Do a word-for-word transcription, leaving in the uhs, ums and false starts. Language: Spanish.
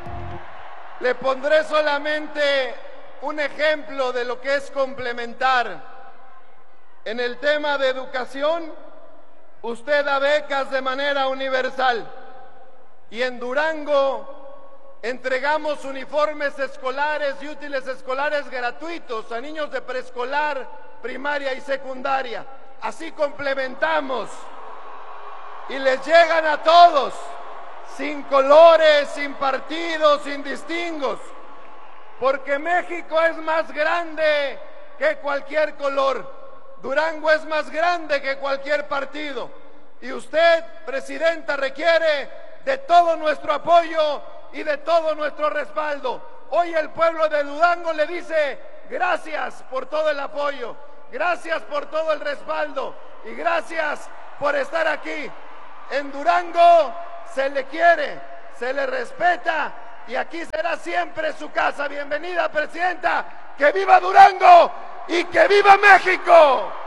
Le pondré solamente un ejemplo de lo que es complementar. En el tema de educación, usted da becas de manera universal y en Durango entregamos uniformes escolares y útiles escolares gratuitos a niños de preescolar, primaria y secundaria. Así complementamos y les llegan a todos, sin colores, sin partidos, sin distingos, porque México es más grande que cualquier color. Durango es más grande que cualquier partido y usted, presidenta, requiere de todo nuestro apoyo y de todo nuestro respaldo. Hoy el pueblo de Durango le dice gracias por todo el apoyo, gracias por todo el respaldo y gracias por estar aquí. En Durango se le quiere, se le respeta y aquí será siempre su casa. Bienvenida, presidenta, que viva Durango y que viva México.